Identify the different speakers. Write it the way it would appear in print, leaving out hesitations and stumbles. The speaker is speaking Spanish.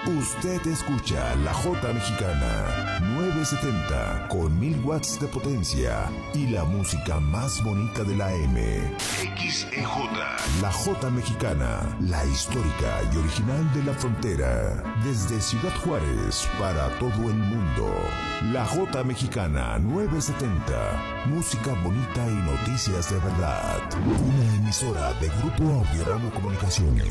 Speaker 1: Usted escucha la J Mexicana 970 con 1000 watts de potencia y la música más bonita de la M. XEJ. La J Mexicana, la histórica y original de la frontera. Desde Ciudad Juárez para todo el mundo. La J Mexicana 970. Música bonita y noticias de verdad. Una emisora de Grupo Audio Ramo Comunicaciones.